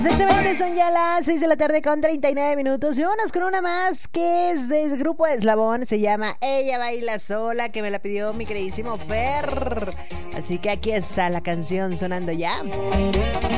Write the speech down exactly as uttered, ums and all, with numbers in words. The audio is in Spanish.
Exactamente, son ya las seis de la tarde con treinta y nueve minutos. Y vámonos con una más que es del grupo Eslabón. Se llama Ella Baila Sola, que me la pidió mi queridísimo Fer. Así que aquí está la canción sonando ya.